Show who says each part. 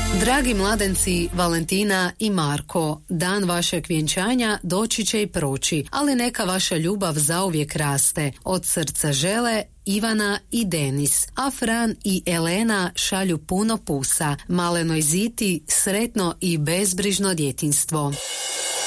Speaker 1: Dragi mladenci Valentina i Marko, dan vašeg vjenčanja doći će i proći, ali neka vaša ljubav zauvijek raste. Od srca žele Ivana i Denis, a Fran i Elena šalju puno pusa. Malenoj Ziti sretno i bezbrižno djetinjstvo.